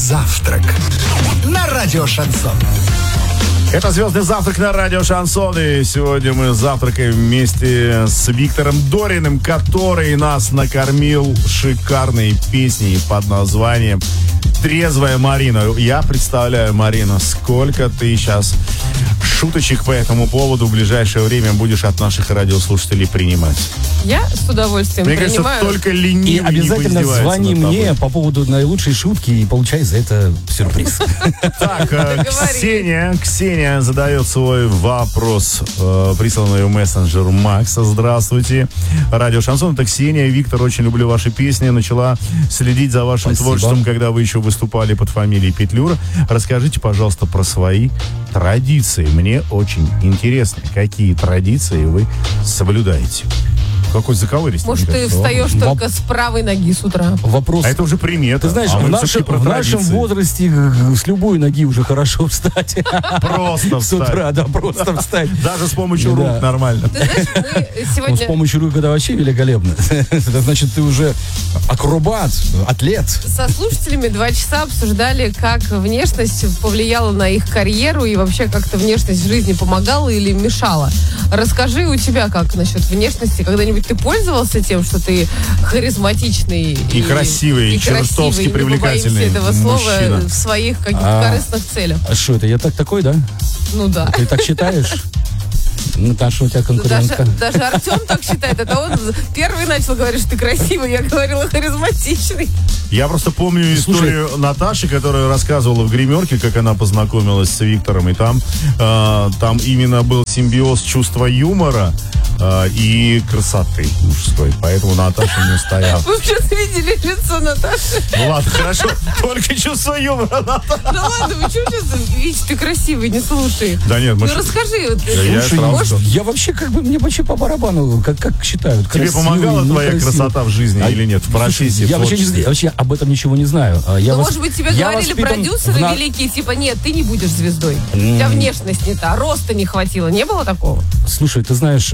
завтрак на радио Шансон. Это «Звездный завтрак» на радио Шансон. И сегодня мы завтракаем вместе с Виктором Дориным, который нас накормил шикарной песней под названием «Трезвая Марина». Я представляю, Марина, сколько ты сейчас шуточек по этому поводу в ближайшее время будешь от наших радиослушателей принимать. Я с удовольствием принимаю. Мне кажется, только ленивый и обязательно звони мне по поводу наилучшей шутки и получай за это сюрприз. Так, Ксения задает свой вопрос, присланный в мессенджер Макса. Здравствуйте. Радио Шансон. Это Ксения. Виктор, очень люблю ваши песни. Начала следить за вашим творчеством, когда вы еще выступали под фамилией Петлюра. Расскажите, пожалуйста, про свои традиции. Мне очень интересно, какие традиции вы соблюдаете. Какой заковыристый. Может, ты встаешь только с правой ноги с утра? Вопрос. А это уже примета. Ты знаешь, в нашем возрасте с любой ноги уже хорошо встать. Просто с утра, да, просто встать. Даже с помощью рук нормально. Ты знаешь, мы сегодня... С помощью рук это вообще великолепно. Это значит, ты уже акробат, атлет. Со слушателями 2 часа обсуждали, как внешность повлияла на их карьеру и вообще как-то внешность в жизни помогала или мешала. Расскажи, у тебя как насчет внешности? Когда-нибудь ты пользовался тем, что ты харизматичный и красивый, и чертовски привлекательный этого мужчина слова в своих каких-то корыстных целях? А что это, я такой, да? Ну да. Ты так считаешь? Наташа, у тебя конкурентка. Даже Артем так считает. Это он первый начал говорить, что ты красивый. Я говорила, харизматичный. Я просто помню историю Наташи, которая рассказывала в гримерке, как она познакомилась с Виктором. И там именно был симбиоз чувства юмора и красоты мужской. Поэтому Наташа не устояла. Вы сейчас видели лицо Наташи? Ну ладно, хорошо. Только чувство юмора, Наташа. Да ладно, вы что сейчас видите, ты красивый, не слушай. Да нет, ну расскажи. Я вообще мне вообще по барабану, как считают. Тебе помогала твоя красота в жизни или нет? В профессии? Я вообще об этом ничего не знаю. Может быть, тебе говорили продюсеры великие, типа, нет, ты не будешь звездой. У тебя внешность не та, роста не хватило. Не было такого? Слушай, ты знаешь,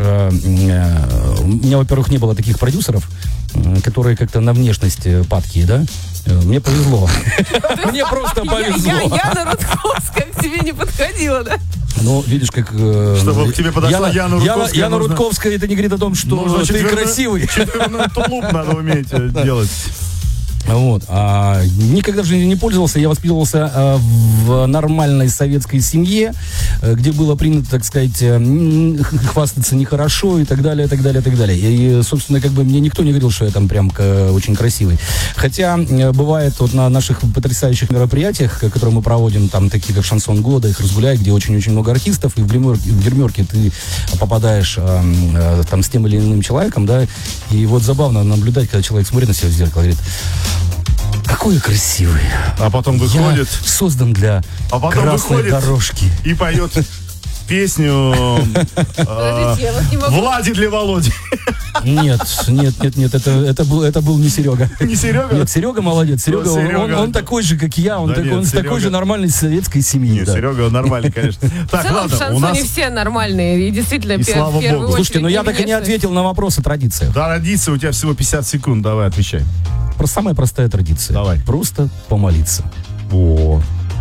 у меня, во-первых, не было таких продюсеров, которые как-то на внешность падкие, да? Мне повезло. Мне просто повезло. Яна Рудковская к тебе не подходила, да? Ну, видишь, как... Чтобы к тебе подошла Яна Рудковская. Яна Рудковская, это не говорит о том, что ты красивый. Тулуп надо уметь делать. Вот. Никогда в жизни не пользовался. Я воспитывался в нормальной советской семье, где было принято, так сказать, хвастаться нехорошо и так далее, и так далее, и так далее. И, собственно, как бы мне никто не говорил, что я там прям очень красивый. Хотя бывает вот на наших потрясающих мероприятиях, которые мы проводим, там такие как «Шансон года», их «Разгуляй», где очень-очень много артистов, и в гримерке ты попадаешь там с тем или иным человеком, да, и вот забавно наблюдать, когда человек смотрит на себя в зеркало и говорит: какой красивый. А потом выходит... Я создан для красной дорожки. И поет песню «Влади для Володи». Нет, это был не Серега. Не Серега? Нет, Серега молодец. Серега, он такой же, как я, он с такой же нормальной советской семьи. Нет, Серега нормальный, конечно. Так, ладно, у нас... все нормальные, и действительно, в первую очередь. Слушайте, но я так и не ответил на вопрос о традициях. Да, традиции, у тебя всего 50 секунд, давай, отвечай. Самая простая традиция. Давай. Просто помолиться. О.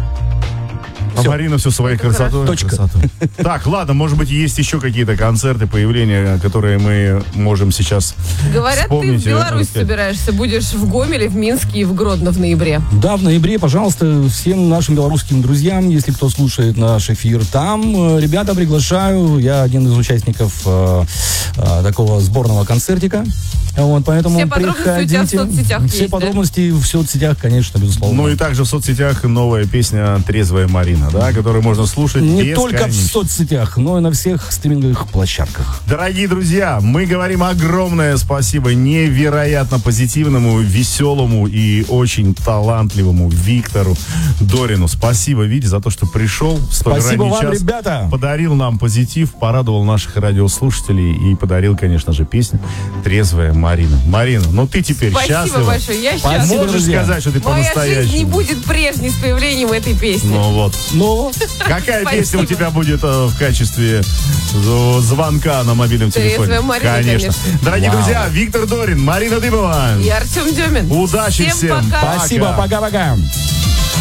А Марина все своей красотой. Точка. Так, ладно, может быть, есть еще какие-то концерты, появления, которые мы можем сейчас Говорят, вспомнить. Ты в Беларусь собираешься, будешь в Гомеле, в Минске и в Гродно в ноябре. Да, в ноябре, пожалуйста, всем нашим белорусским друзьям, если кто слушает наш эфир там, ребята, приглашаю. Я один из участников такого сборного концертика. Вот, поэтому все подробности приходите. У тебя в соцсетях все есть, подробности в соцсетях, конечно, безусловно. Ну и также в соцсетях новая песня «Трезвая Марина», да, которую можно слушать не только в соцсетях, но и на всех стриминговых площадках. Дорогие друзья, мы говорим огромное спасибо невероятно позитивному, веселому и очень талантливому Виктору Дорину. Спасибо, Витя, за то, что пришел в столь спасибо ранний вам, час, ребята. Подарил нам позитив, порадовал наших радиослушателей и подарил, конечно же, песню «Трезвая Марина». Марина, ну ты теперь спасибо счастлива. Большое, я счастлива. Можешь сказать, что ты по-настоящему? Моя жизнь не будет прежней с появлением этой песни. Ну вот. Ну, какая песня у тебя будет в качестве звонка на мобильном телефоне? Марина, конечно. Дорогие друзья, Виктор Дорин, Марина Дыбова и Артем Демин. Удачи всем. Пока. Спасибо, пока-пока.